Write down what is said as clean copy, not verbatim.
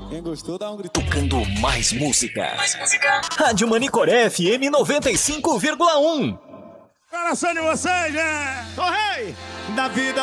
Quem gostou, dá um grito. Tocando mais música. Rádio Manicoré FM 95,1. Coração de vocês, né? Ô, rei! Na vida